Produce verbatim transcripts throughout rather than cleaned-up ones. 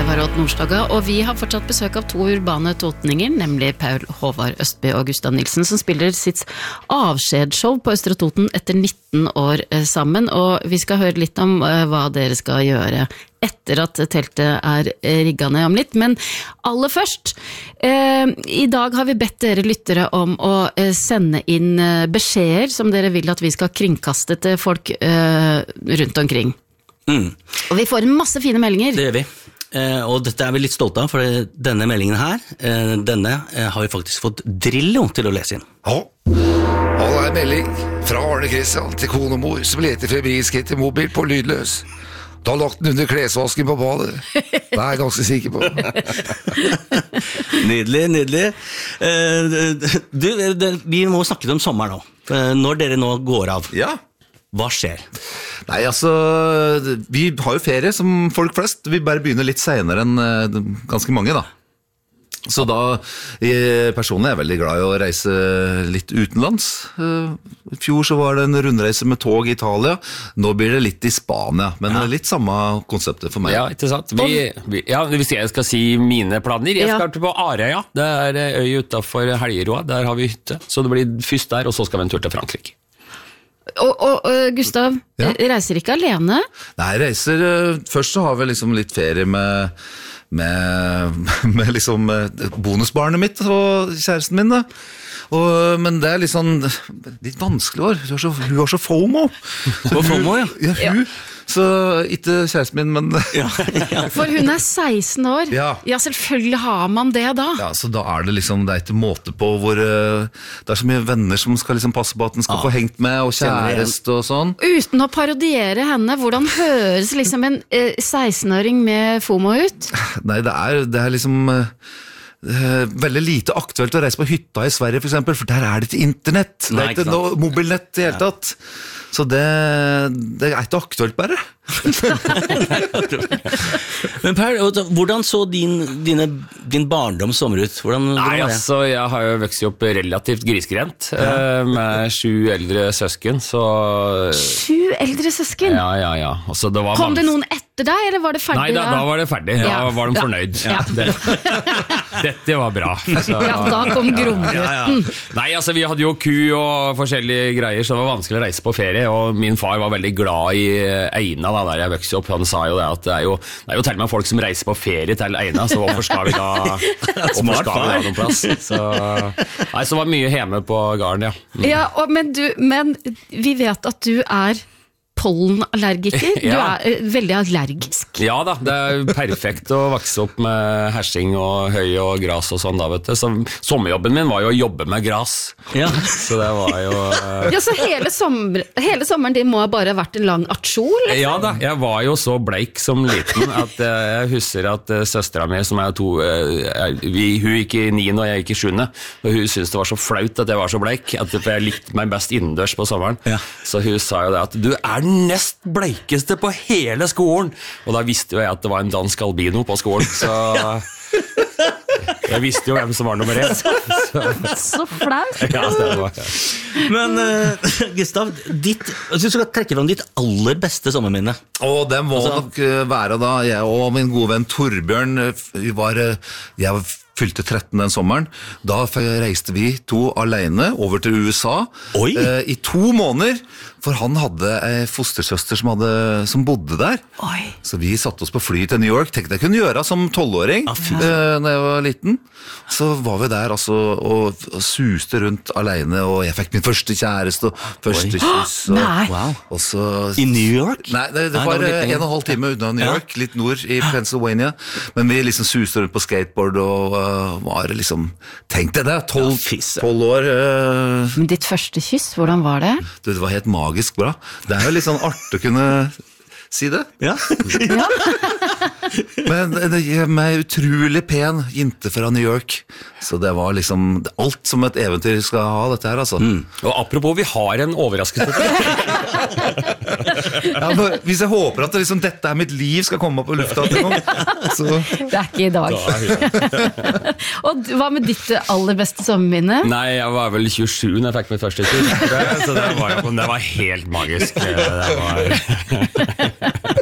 var Odd Nordstoga, og vi har fortsatt besøk av to urbane totninger, nemlig Paul Håvard Østby og Gustav Nilsen, som spiller sitt avskjedsshow på Østre Toten etter nitten år sammen, og vi skal høre litt om hva dere skal gjøre etter at teltet er rigget ned om litt. Men aller først, eh, i dag har vi bedt dere lyttere om å eh, sende inn beskjeder som dere vil at vi skal kringkaste til folk eh, rundt omkring. Mm. Og vi får en masse fine meldinger. Det gjør vi, eh, og dette er vi litt stolte av, for denne meldingen her, eh, denne eh, har vi faktisk fått Drillo til å lese inn. Ja, og det er en melding fra Arne Kristian til konemor som leter febrilsk etter mobil på lydløs. Du har lagt den under klesvasken på badet. Det er jeg ganske sikker på. Nydelig, nydelig. Eh, du, det, vi må snakke om sommer nå. Når dere nå går av, ja. Hva skjer? Nei, altså, vi har jo ferie som folk flest. Vi bare begynner litt senere enn ganske mange, da. Så da, personlig er jeg veldig glad i å reise litt utenlands. I fjor så var det en rundreise med tog i Italia. Nå blir det litt i Spania, men ja. Litt samme konseptet for meg. Ja, ikke sant? Vi, vi, ja, hvis jeg skal si mine planer, jeg skal ja. På Arøya. Det er øy utenfor Helgeroa, der har vi hytte. Så det blir først der, og så skal vi en tur til Frankrike. Og, og, og Gustav, ja. Reiser ikke alene? Nei, jeg reiser, først så har vi liksom litt ferie med, med, med liksom bonusbarnet mitt og kjæresten min da. Og, men det er litt sånn, litt vanskelig år, hun har så, hun har så FOMO. Så FOMO, ja. Ja, hun. Ja. Så ikke kjæresten min, men... ja, ja. For hun er seksten år. Ja. Ja, selvfølgelig har man det da. Ja, så da er det liksom, det er ikke måte på hvor det er så mye venner som skal liksom passe på at den skal ja. Få hengt med, og kjærest og sånn. Uten å parodiere henne, hvordan høres liksom en eh, seksten-åring med FOMO ut? Nei, det er, det er liksom... Eh, veldig lite aktuelt å reise på hytta i Sverige for eksempel, for der er det ikke internett, det er ikke noe mobilnett i hele tatt, så det, det er ikke aktuelt bare. Men Per, hvordan så din, dine, din barndom sommer ut? Hvordan, hvordan Nei, altså, jeg har jo vokst opp relativt grisgrendt, ja. Med sju eldre søsken, så... Sju eldre søsken? Ja, ja, ja. Altså, det var Kom det noen etter deg, eller var det ferdig? Nei, da, da var det ferdig, ja, ja. Var de fornøyd. Ja. Det, dette var bra. Så, ja, da kom gromrøtten. Ja, ja. Nei, altså, vi hadde jo ku og forskjellige greier, så det var vanskelig å reise på ferie, og min far var veldig glad i Eina, da, der jeg vokste opp. Han sa jo det at det er jo, det er jo til og med folk som reiser på ferie til Eina, så hvorfor skal vi da hvorfor skal vi da noen plass? Så, nei, så var mye hjemme på garden, ja. Mm. Ja, og, men, du, men vi vet at du er pollenallergiker. Du ja. Er uh, veldig allergisk. Ja da, det er perfekt å vokse opp med hersing og høy og gras og sånn da, vet du. Så sommerjobben min var jo å jobbe med gras. Ja. Så det var jo... Uh... Ja, så hele, sommer, hele sommeren din må ha bare vært en lang aksjon, liksom? Ja da, jeg var jo så bleik som liten at uh, jeg husker at uh, søstera mi, som er to, uh, vi, hun gikk i niende og jeg gikk i sjuende, og hun syntes det var så flaut at jeg var så bleik, at jeg likte meg best innendørs på sommeren. Ja. Så hun sa jo det at du er nest bleikeste på hele skolen, og da visste jo jeg at det var en dansk albino på skolen, så jeg visste jo hvem som var nummer én. Så, så flaut. Ja, det var ja. Men uh, Gustav, ditt, du skal trekke fram ditt aller beste sommerminne. Og det må altså, nok være da, jeg og min gode venn Torbjørn, vi var, jeg fylte tretten den sommeren, da reiste vi to alene over til U S A eh, i to måneder, for han hadde en fostersøster som, hadde, som bodde der. Oi. Så vi satte oss på fly til New York, tenkte jeg kunne gjøre som tolvåring, ah, eh, når jeg var liten. Så var vi der altså, og, og suste rundt alene, og jeg fikk min første kjæreste, og første Oi. Kyss. Og, wow. og så, I New York? Nei, det, det nei, var, det var en og en halv time unna New York, ja. Litt nord i Pennsylvania, men vi liksom suste rundt på skateboard, og uh, var liksom, tenkte jeg det, tolv år. Uh, men ditt første kyss, hvordan var det? Du, det var helt magisk bra. Det er jo litt sånn artig å kunne si det. Ja. Ja. Men det gir meg utrolig pen jente fra New York, så det var liksom alt som et eventyr skal ha dette her, altså. Mm. Og apropos, vi har en overraskelse. Ja, hvis jeg håper at det, liksom, dette er mitt liv skal komme opp på lufta til noen, så... Det er ikke i dag. Og hva med ditt aller beste sommerminne? Nei, jeg var vel tjuesju når jeg fikk mitt første kyss, så det var, det var helt magisk. Det var...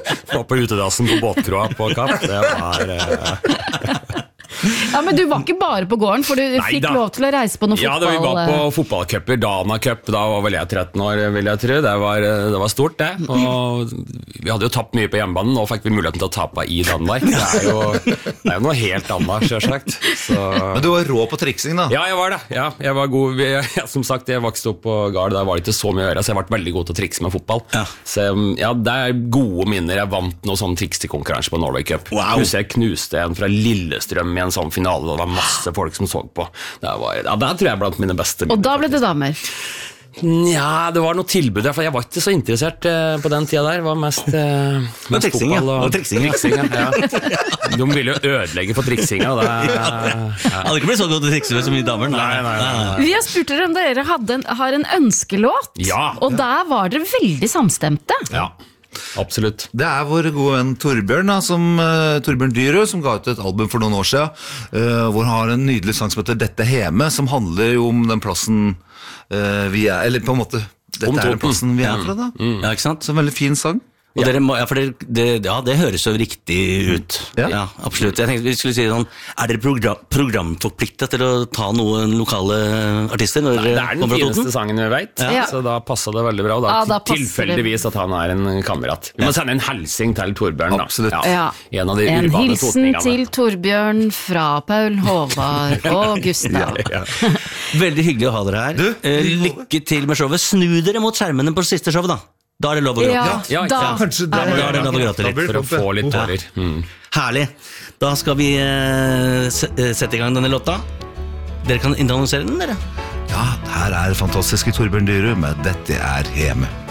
var på utedassen på båtkroa på Kapp. Det var... Eh... Ja, men du var ikke bare på gården, for du Nei, fikk da. lov til å reise på noen ja, fotball... Ja, vi var på fotballcuper, Dana Cup, da var vel jeg tretten år, vil jeg tro. Det var, det var stort, det. Og vi hadde jo tapt mye på hjemmebanen, nå fikk vi muligheten til å tape i Danmark. Det er jo, det er jo noe helt annet, selvsagt. Så... Men du var rå på triksing, da? Ja, jeg var det. Ja, jeg var god. Jeg, som sagt, jeg vokste opp på Gard, der var det ikke så mye å gjøre, så jeg ble veldig god til å trikse med fotball. Ja. Så ja, det er gode minner. Jeg vant noe sånn trikskonkurranse på Norway Cup. Wow. Husker jeg knuste en fra Lillestrøm i en sånn finale, og det var masse folk som så på. Det var, ja, det tror jeg blant mine beste minner. Og da ble det damer? Ja, det var noe tilbud, for jeg var ikke så interessert uh, på den tida der. Det var mest, uh, mest triksing, fotball og, og triksing. triksing ja. De ville jo ødelegge for triksinga. Det, ja. Ja. Hadde ikke blitt så godt å trikse med så mye damer. Nei, nei, nei, nei. Vi har spurt dere om dere hadde en, har en ønskelåt, ja. og der var dere veldig samstemte. Ja. Absolutt. Det er vår gode venn Torbjørn, da, som, uh, Torbjørn Dyrø, som ga ut et album for noen år siden, uh, hvor han har en nydelig sang som heter Dette Heme, som handler jo om den plassen uh, vi er, eller på en måte, dette er den plassen vi er fra da. Mm. Ja, ikke sant? Så en veldig fin sang. Og ja. Dere må, ja, for det, det, ja, det høres jo riktig ut. Ja, ja absolutt. Jeg tenkte vi skulle si sånn, er dere program, programforpliktet til å ta noen lokale artister? Når Nei, det er den fineste sangen vi vet, ja. Så da passer det veldig bra. Og da, ja, da tilfeldigvis at han er en kamerat. Vi må sende en hilsing til Torbjørn. Absolutt. Da. Ja. En, av de en hilsen til Torbjørn fra Paul Håvard og Gustav. ja, ja. Veldig hyggelig å ha dere her. Du, eh, lykke til med showet. Snu dere mot skjermene på siste show da. Da er det lov å gråte. Ja, ja, da, ja. Kanskje da, da er det lov å gråte litt. For å få litt tårer. Mm. Herlig. Da skal vi uh, sette i gang denne låta. Dere kan introdusere den, dere. Ja, her er fantastiske Torbjørn Dyrø med Dette er Heme.